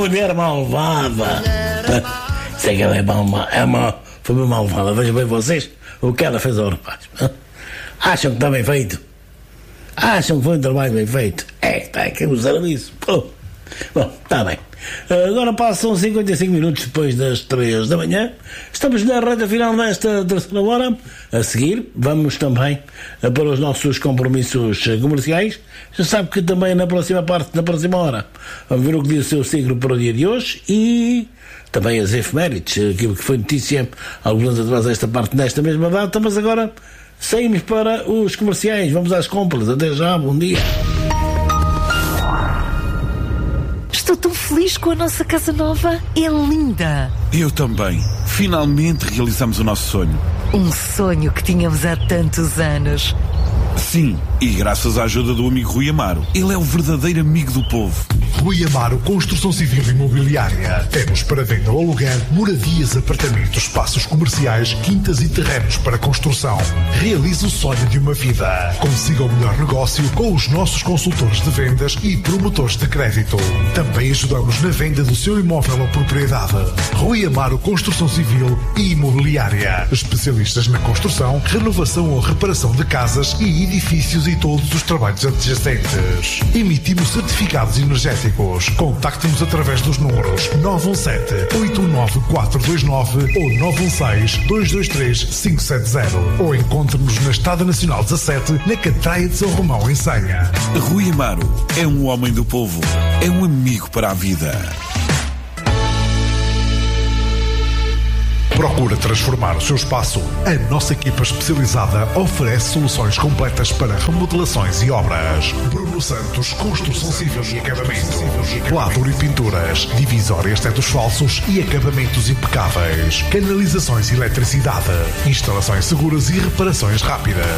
mulher malvada. Isso é que ela foi uma malvada. Vejam bem vocês o que ela fez ao rapaz. Acham que está bem feito? Acham que foi um trabalho bem feito? Está aqui usaram isso. Bom, está bem. Agora passam 55 minutos depois das 3 da manhã. Estamos na reta final desta terceira hora. A seguir, vamos também para os nossos compromissos comerciais. Já sabe que também na próxima hora, vamos ver o que diz o seu signo para o dia de hoje e também as efemérides, aquilo que foi notícia alguns anos atrás desta parte nesta mesma data, mas agora saímos para os comerciais. Vamos às compras. Até já, bom dia. Estou tão feliz com a nossa casa nova. É linda. Eu também. Finalmente realizamos o nosso sonho. Um sonho que tínhamos há tantos anos. Sim, e graças à ajuda do amigo Rui Amaro. Ele é o verdadeiro amigo do povo. Rui Amaro Construção Civil Imobiliária. Temos para venda ou aluguer moradias, apartamentos, espaços comerciais, quintas e terrenos para construção. Realize o sonho de uma vida. Consiga o melhor negócio com os nossos consultores de vendas e promotores de crédito. Também ajudamos na venda do seu imóvel ou propriedade. Rui Amaro Construção Civil e Imobiliária. Especialistas na construção, renovação ou reparação de casas e edifícios e todos os trabalhos adjacentes. Emitimos certificados energéticos. Contacte-nos através dos números 917-89429 ou 916-223-570 ou encontre-nos na Estrada Nacional 17, na Catraia de São Romão, em Senha. Rui Amaro é um homem do povo. É um amigo para a vida. Procura transformar o seu espaço? A nossa equipa especializada oferece soluções completas para remodelações e obras. Bruno Santos, Construção Civil e Acabamento. Quadro e pinturas, divisórias tetos falsos e acabamentos impecáveis. Canalizações e eletricidade. Instalações seguras e reparações rápidas.